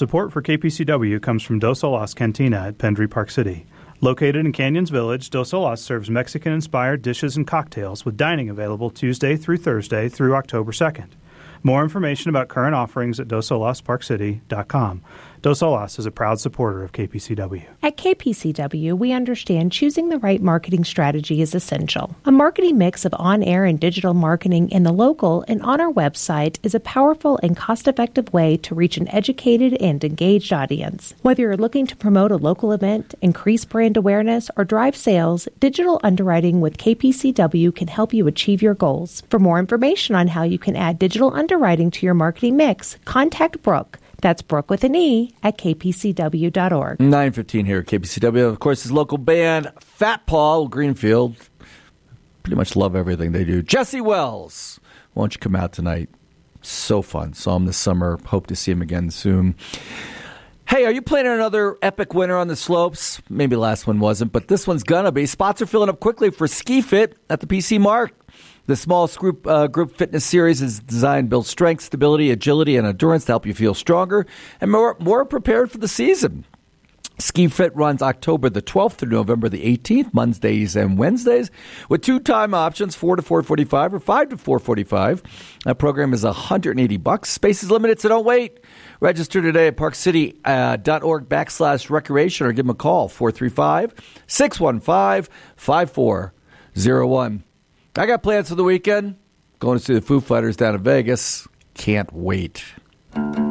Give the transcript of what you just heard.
Support for KPCW comes from Dos Olas Cantina at Pendry Park City. Located in Canyons Village, Dos Olas serves Mexican-inspired dishes and cocktails with dining available Tuesday through Thursday through October 2nd. More information about current offerings at dosolasparkcity.com. Dos Olas is a proud supporter of KPCW. At KPCW, we understand choosing the right marketing strategy is essential. A marketing mix of on-air and digital marketing in the local and on our website is a powerful and cost-effective way to reach an educated and engaged audience. Whether you're looking to promote a local event, increase brand awareness, or drive sales, digital underwriting with KPCW can help you achieve your goals. For more information on how you can add digital underwriting to your marketing mix, contact Brooke. That's Brooke with an E at kpcw.org. 9:15 here at KPCW. Of course, his local band, Fat Paul Greenfield. Pretty much love everything they do. Jesse Wells, why don't you come out tonight? So fun. Saw him this summer. Hope to see him again soon. Hey, are you planning another epic winter on the slopes? Maybe the last one wasn't, but this one's going to be. Spots are filling up quickly for Ski Fit at the PC Mark. The small group fitness series is designed to build strength, stability, agility, and endurance to help you feel stronger and more prepared for the season. Ski Fit runs October the 12th through November the 18th, Mondays and Wednesdays, with 2 time options, 4 to 4:45 or 5 to 4:45. That program is $180. Space is limited, so don't wait. Register today at parkcity.org/recreation or give them a call, 435-615-5401. I got plans for the weekend. Going to see the Foo Fighters down in Vegas. Can't wait.